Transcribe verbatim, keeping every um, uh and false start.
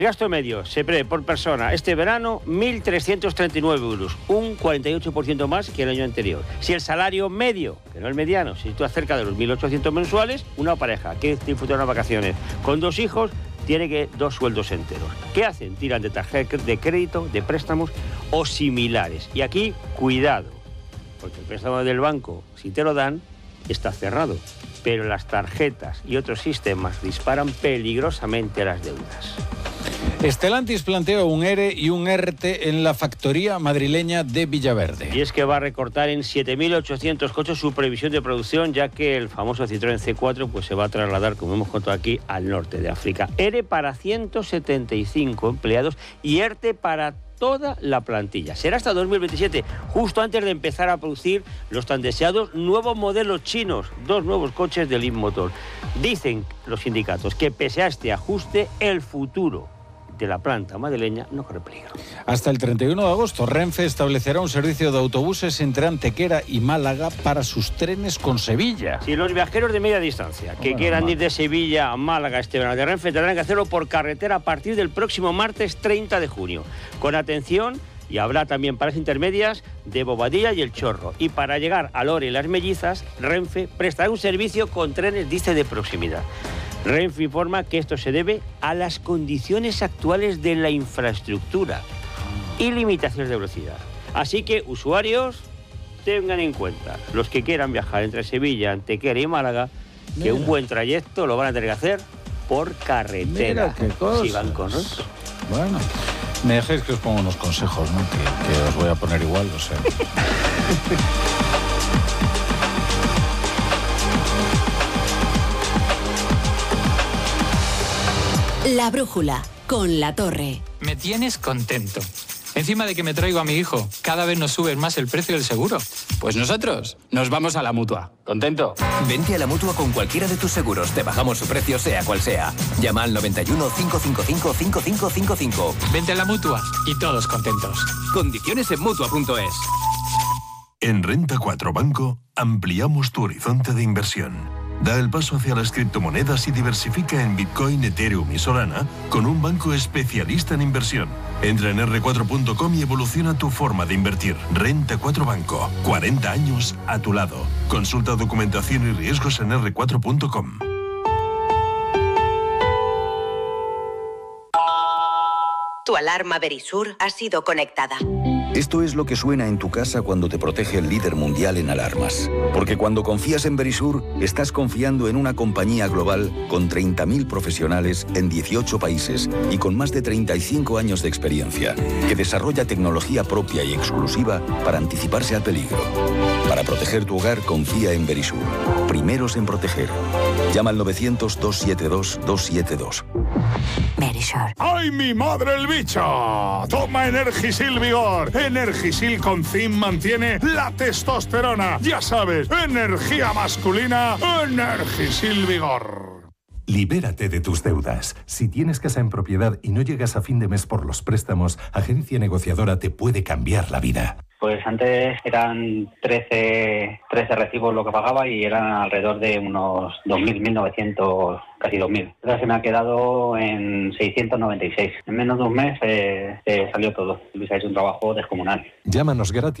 El gasto medio se prevé por persona este verano mil trescientos treinta y nueve euros, un cuarenta y ocho por ciento más que el año anterior. Si el salario medio, que no el mediano, se sitúa cerca de los mil ochocientos mensuales, una pareja que disfruta de unas vacaciones con dos hijos tiene que dos sueldos enteros. ¿Qué hacen? Tiran de tarjetas de crédito, de préstamos o similares. Y aquí, cuidado, porque el préstamo del banco, si te lo dan, está cerrado. Pero las tarjetas y otros sistemas disparan peligrosamente las deudas. Stellantis planteó un ERE y un ERTE en la factoría madrileña de Villaverde. Y es que va a recortar en siete mil ochocientos coches su previsión de producción, ya que el famoso Citroën C cuatro pues, se va a trasladar, como hemos contado aquí, al norte de África. ERE para ciento setenta y cinco empleados y ERTE para toda la plantilla. Será hasta dos mil veintisiete, justo antes de empezar a producir los tan deseados nuevos modelos chinos, dos nuevos coches de Leapmotor. Dicen los sindicatos que pese a este ajuste, el futuro de la planta madrileña no corre peligro. Hasta el treinta y uno de agosto, Renfe establecerá un servicio de autobuses entre Antequera y Málaga para sus trenes con Sevilla. Si los viajeros de media distancia que bueno, quieran ir de Sevilla a Málaga este verano de Renfe tendrán que hacerlo por carretera a partir del próximo martes treinta de junio. Con atención, y habrá también paradas intermedias de Bobadilla y El Chorro. Y para llegar a Lore y Las Mellizas, Renfe prestará un servicio con trenes, dice, de proximidad. Renfe informa que esto se debe a las condiciones actuales de la infraestructura y limitaciones de velocidad. Así que, usuarios, tengan en cuenta, los que quieran viajar entre Sevilla, Antequera y Málaga, que Mira. un buen trayecto lo van a tener que hacer por carretera. Mira qué cosa. Si van con nosotros. Bueno, me dejéis que os ponga unos consejos, ¿no? Que, que os voy a poner igual, o sea. La brújula, con La Torre. Me tienes contento. Encima de que me traigo a mi hijo, cada vez nos sube más el precio del seguro. Pues nosotros nos vamos a la Mutua. ¿Contento? Vente a la Mutua con cualquiera de tus seguros. Te bajamos su precio sea cual sea. Llama al noventa y uno, cinco cinco cinco, cinco cinco cinco cinco. Vente a la Mutua y todos contentos. Condiciones en Mutua punto es. En Renta cuatro Banco ampliamos tu horizonte de inversión. Da el paso hacia las criptomonedas y diversifica en Bitcoin, Ethereum y Solana con un banco especialista en inversión. Entra en erre cuatro punto com y evoluciona tu forma de invertir. Renta cuatro Banco. cuarenta años a tu lado. Consulta documentación y riesgos en erre cuatro punto com. Tu alarma Verisur ha sido conectada. Esto es lo que suena en tu casa cuando te protege el líder mundial en alarmas. Porque cuando confías en Verisur, estás confiando en una compañía global con treinta mil profesionales en dieciocho países y con más de treinta y cinco años de experiencia, que desarrolla tecnología propia y exclusiva para anticiparse al peligro. Para proteger tu hogar, confía en Verisur. Primeros en proteger. Llama al novecientos, doscientos setenta y dos, doscientos setenta y dos. Verisur. ¡Ay, mi madre el bicho! Toma Energisil Vigor. Energisil con zinc mantiene la testosterona. Ya sabes, energía masculina, Energisil Vigor. Libérate de tus deudas. Si tienes casa en propiedad y no llegas a fin de mes por los préstamos, Agencia Negociadora te puede cambiar la vida. Pues antes eran trece, trece recibos lo que pagaba y eran alrededor de unos dos mil, mil novecientos, casi dos mil. Ahora se me ha quedado en seiscientos noventa y seis. En menos de un mes eh, eh, salió todo. Luis ha hecho un trabajo descomunal. Llámanos gratis.